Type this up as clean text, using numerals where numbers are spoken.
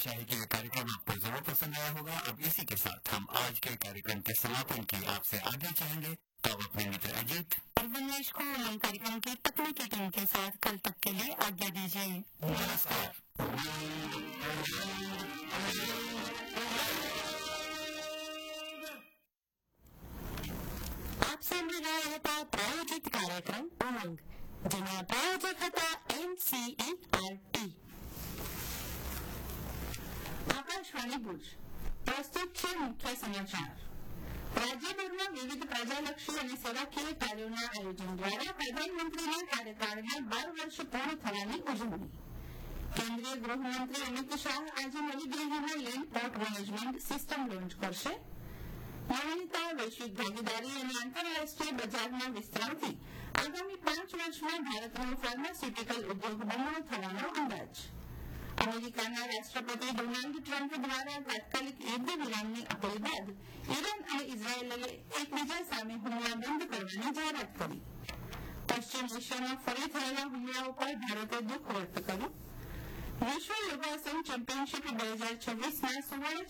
चाहे कि ये कार्यक्रम आपको जरूर पसंद आया होगा। अब इसी के साथ हम आज के कार्यक्रम के समापन की आपसे आज्ञा चाहेंगे। तो अपने मित्र अजीत और विनेश को कार्यक्रम की तकनीकी टीम के साथ कल तक के लिए आज्ञा दीजिए। नमस्कार। आपसे मिल रहा था प्रायोजित कार्यक्रम उमंग, जिन्हें प्रायोजक था NCERT। आकाशवाणी भुज प्रस्तुत છે મુખ્ય સમાચાર। રાજ્યભરમાં વિવિધ પ્રજાલક્ષી અને સેવાકીય કાર્યોના આયોજન દ્વારા પ્રધાનમંત્રીના કાર્યકાળના 12 વર્ષ પૂર્ણ થવાની ઉજવણી। કેન્દ્રીય ગૃહમંત્રી અમિત શાહ આજે નવી દિલ્હીમાં land port management system launch કરશે। માનવીતા, વૈશ્વિક ભાગીદારી અને આંતરરાષ્ટ્રીય બજારના વિસ્તરણથી આગામી 5 વર્ષમાં ભારતનો ફાર્માસ્યુટિકલ ઉદ્યોગ બમણો થવાનો અંદાજ। અમેરિકાના રાષ્ટ્રપતિ ડોનાલ્ડ ટ્રમ્પ દ્વારા તાત્કાલિક યુદ્ધ વિરામની અપીલ બાદ ઈરાન અને ઇઝરાયેલે એકબીજા સામે હુમલા બંધ કરવાની જાહેરાત કરી। પશ્ચિમ એશિયામાં ફરી થયેલા હુમલાઓ પર ભારતે દુઃખ વ્યક્ત કર્યું। વિશ્વ યોગાસન ચેમ્પિયનશીપ 2026માં સુવર્ણ